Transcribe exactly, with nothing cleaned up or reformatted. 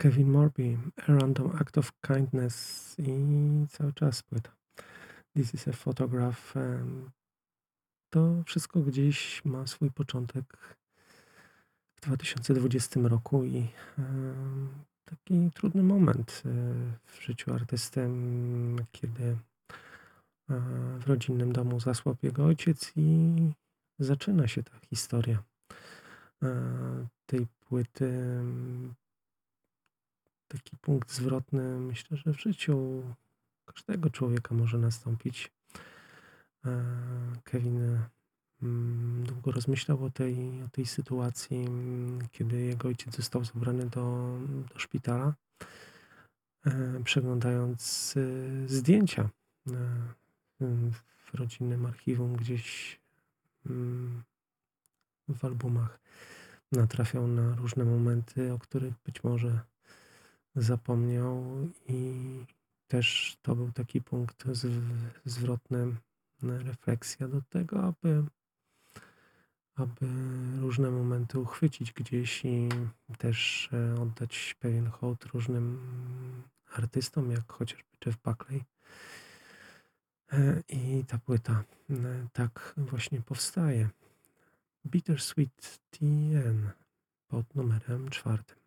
Kevin Morby, A Random Act of Kindness i cały czas płyta. This is a photograph. em, To wszystko gdzieś ma swój początek w dwa tysiące dwudziestym roku i em, taki trudny moment e, w życiu artysty, m, kiedy e, w rodzinnym domu zasłabł jego ojciec i zaczyna się ta historia e, tej płyty. m, Taki punkt zwrotny, myślę, że w życiu każdego człowieka może nastąpić. E, Kevin mm, długo rozmyślał o tej, o tej sytuacji, mm, kiedy jego ojciec został zabrany do, do szpitala, e, przeglądając e, zdjęcia e, w rodzinnym archiwum gdzieś mm, w albumach. Natrafiał na różne momenty, o których być może zapomniał i też to był taki punkt zw- zwrotny, refleksja do tego, aby, aby różne momenty uchwycić gdzieś i też e, oddać pewien hołd różnym artystom, jak chociażby Jeff Buckley. E, I ta płyta e, tak właśnie powstaje. Bittersweet T N pod numerem czwartym.